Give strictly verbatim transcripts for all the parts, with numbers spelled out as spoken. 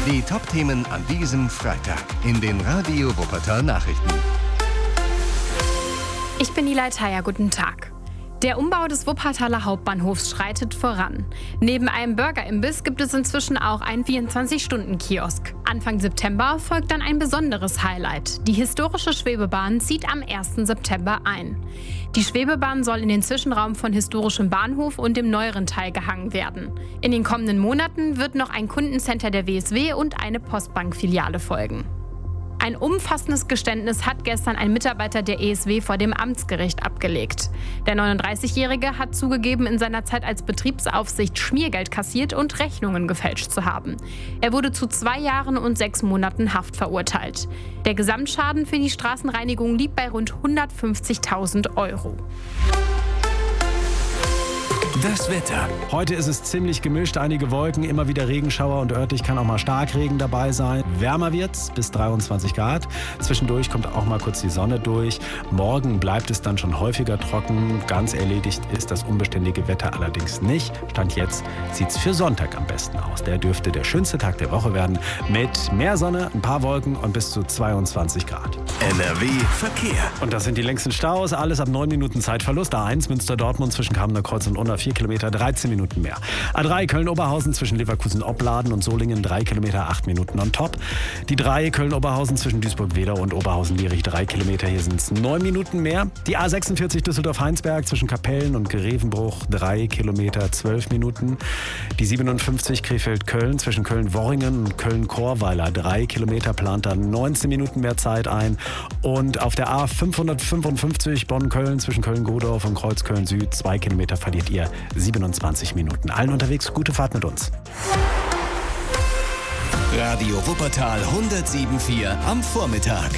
Die Top-Themen an diesem Freitag in den Radio Wuppertal Nachrichten. Ich bin Nilay Theier, guten Tag. Der Umbau des Wuppertaler Hauptbahnhofs schreitet voran. Neben einem Burgerimbiss gibt es inzwischen auch einen vierundzwanzig-Stunden-Kiosk. Anfang September folgt dann ein besonderes Highlight. Die historische Schwebebahn zieht am ersten September ein. Die Schwebebahn soll in den Zwischenraum von historischem Bahnhof und dem neueren Teil gehangen werden. In den kommenden Monaten wird noch ein Kundencenter der W S W und eine Postbank-Filiale folgen. Ein umfassendes Geständnis hat gestern ein Mitarbeiter der E S W vor dem Amtsgericht abgelegt. Der neununddreißigjährige hat zugegeben, in seiner Zeit als Betriebsaufsicht Schmiergeld kassiert und Rechnungen gefälscht zu haben. Er wurde zu zwei Jahren und sechs Monaten Haft verurteilt. Der Gesamtschaden für die Straßenreinigung liegt bei rund hundertfünfzigtausend Euro. Das Wetter. Heute ist es ziemlich gemischt, einige Wolken, immer wieder Regenschauer und örtlich kann auch mal Starkregen dabei sein. Wärmer wird's, bis dreiundzwanzig Grad. Zwischendurch kommt auch mal kurz die Sonne durch. Morgen bleibt es dann schon häufiger trocken. Ganz erledigt ist das unbeständige Wetter allerdings nicht. Stand jetzt sieht's für Sonntag am besten aus. Der dürfte der schönste Tag der Woche werden mit mehr Sonne, ein paar Wolken und bis zu zweiundzwanzig Grad. N R W Verkehr. Und das sind die längsten Staus. Alles ab neun Minuten Zeitverlust. A eins Münster-Dortmund zwischen Kamener Kreuz und Unna vier Kilometer, dreizehn Minuten mehr. A drei Köln-Oberhausen zwischen Leverkusen-Opladen und Solingen drei Kilometer, acht Minuten on top. Die drei Köln-Oberhausen zwischen Duisburg-Wedau und Oberhausen-Lierich drei Kilometer, hier sind es neun Minuten mehr. Die A sechsundvierzig Düsseldorf-Heinsberg zwischen Kapellen und Grevenbruch drei Kilometer, zwölf Minuten. Die siebenundfünfzig Krefeld-Köln zwischen Köln-Worringen und Köln-Chorweiler drei Kilometer, plant dann neunzehn Minuten mehr Zeit ein. Und auf der A fünfhundertfünfundfünfzig Bonn-Köln zwischen Köln-Godorf und Kreuzköln-Süd zwei Kilometer verliert ihr siebenundzwanzig Minuten. Allen unterwegs, gute Fahrt mit uns. Radio Wuppertal hundertsieben Komma vier am Vormittag.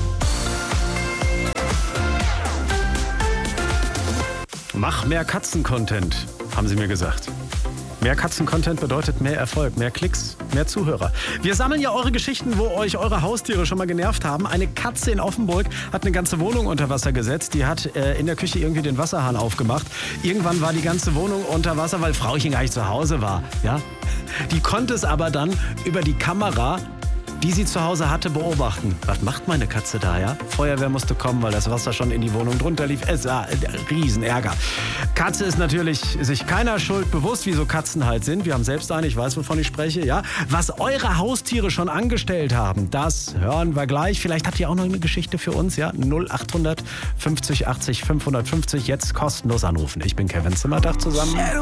Mach mehr Katzen-Content, haben sie mir gesagt. Mehr Katzen-Content bedeutet mehr Erfolg, mehr Klicks, mehr Zuhörer. Wir sammeln ja eure Geschichten, wo euch eure Haustiere schon mal genervt haben. Eine Katze in Offenburg hat eine ganze Wohnung unter Wasser gesetzt. Die hat äh, in der Küche irgendwie den Wasserhahn aufgemacht. Irgendwann war die ganze Wohnung unter Wasser, weil Frauchen gar nicht zu Hause war. Ja? Die konnte es aber dann über die Kamera, die sie zu Hause hatte, beobachten. Was macht meine Katze da, ja? Feuerwehr musste kommen, weil das Wasser schon in die Wohnung drunter lief. Es war ein Riesenärger. Katze ist natürlich sich keiner Schuld bewusst, wie so Katzen halt sind. Wir haben selbst eine, ich weiß, wovon ich spreche, ja? Was eure Haustiere schon angestellt haben, das hören wir gleich. Vielleicht habt ihr auch noch eine Geschichte für uns, ja? null achthundert fünfzig achtzig fünfhundertfünfzig, jetzt kostenlos anrufen. Ich bin Kevin Zimmerdach zusammen.